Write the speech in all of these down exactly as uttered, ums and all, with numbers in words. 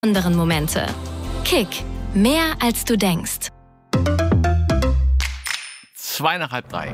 Anderen Momente. Kick. Mehr als du denkst. Zwei nach halb drei.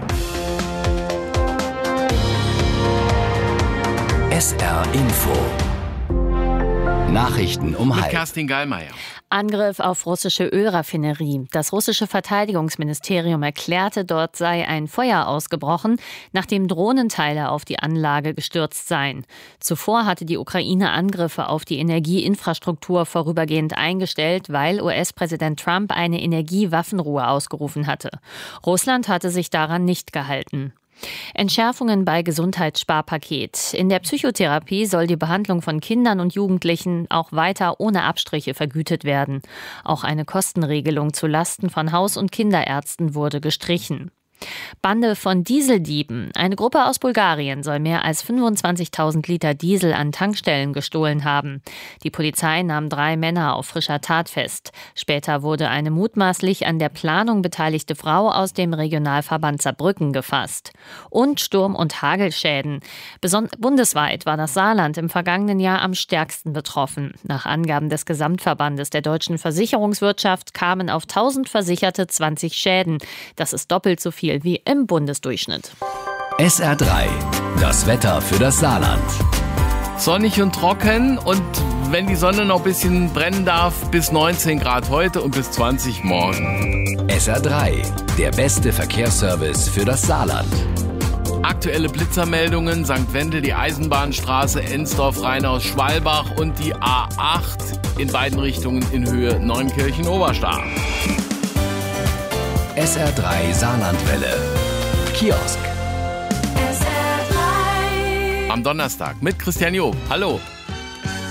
S R Info. Nachrichten um Mit halb. Kerstin Gallmeier. Angriff auf russische Ölraffinerie. Das russische Verteidigungsministerium erklärte, dort sei ein Feuer ausgebrochen, nachdem Drohnenteile auf die Anlage gestürzt seien. Zuvor hatte die Ukraine Angriffe auf die Energieinfrastruktur vorübergehend eingestellt, weil U S-Präsident Trump eine Energiewaffenruhe ausgerufen hatte. Russland hatte sich daran nicht gehalten. Entschärfungen bei Gesundheitssparpaket. In der Psychotherapie soll die Behandlung von Kindern und Jugendlichen auch weiter ohne Abstriche vergütet werden. Auch eine Kostenregelung zu Lasten von Haus- und Kinderärzten wurde gestrichen. Bande von Dieseldieben. Eine Gruppe aus Bulgarien soll mehr als fünfundzwanzigtausend Liter Diesel an Tankstellen gestohlen haben. Die Polizei nahm drei Männer auf frischer Tat fest. Später wurde eine mutmaßlich an der Planung beteiligte Frau aus dem Regionalverband Saarbrücken gefasst. Und Sturm- und Hagelschäden. Beson- bundesweit war das Saarland im vergangenen Jahr am stärksten betroffen. Nach Angaben des Gesamtverbandes der deutschen Versicherungswirtschaft kamen auf tausend Versicherte zwanzig Schäden. Das ist doppelt so viel wie im Bundesdurchschnitt. S R drei. Das Wetter für das Saarland. Sonnig und trocken und wenn die Sonne noch ein bisschen brennen darf, bis neunzehn Grad heute und bis zwanzig morgen. S R drei. Der beste Verkehrsservice für das Saarland. Aktuelle Blitzermeldungen: Sankt Wendel, die Eisenbahnstraße, Ensdorf, Rheinaus, Schwalbach und die A acht in beiden Richtungen in Höhe Neunkirchen-Oberstart. S R drei Saarlandwelle. Kiosk. Am Donnerstag mit Christian Job. Hallo.